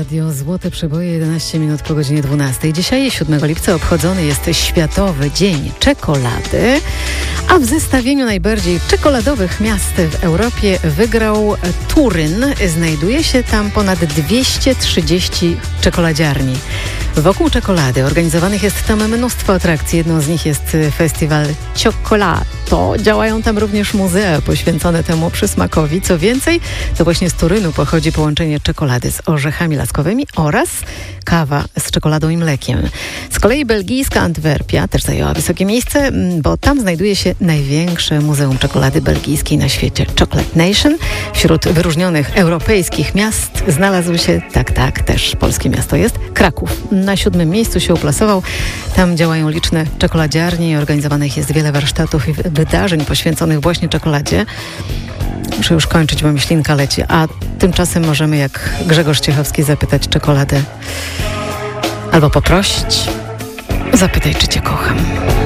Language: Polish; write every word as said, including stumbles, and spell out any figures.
Radio Złote Przeboje, jedenaście minut po godzinie dwunastej. Dzisiaj, siódmego lipca, obchodzony jest Światowy Dzień Czekolady, a w zestawieniu najbardziej czekoladowych miast w Europie wygrał Turyn. Znajduje się tam ponad dwieście trzydzieści czekoladziarni. Wokół czekolady organizowanych jest tam mnóstwo atrakcji. Jedną z nich jest festiwal Cioccolato. Działają tam również muzea poświęcone temu przysmakowi. Co więcej, to właśnie z Turynu pochodzi połączenie czekolady z orzechami laskowymi oraz kawa z czekoladą i mlekiem. Z kolei belgijska Antwerpia też zajęła wysokie miejsce, bo tam znajduje się największe muzeum czekolady belgijskiej na świecie, Chocolate Nation. Wśród wyróżnionych europejskich miast znalazł się, tak, tak, też polskie miasto jest, Kraków. Na siódmym miejscu się uplasował. Tam działają liczne czekoladziarnie i organizowanych jest wiele warsztatów i wydarzeń poświęconych właśnie czekoladzie. Muszę już kończyć, bo mi ślinka leci. A tymczasem możemy, jak Grzegorz Ciechowski, zapytać czekoladę albo poprosić: zapytaj, czy cię kocham.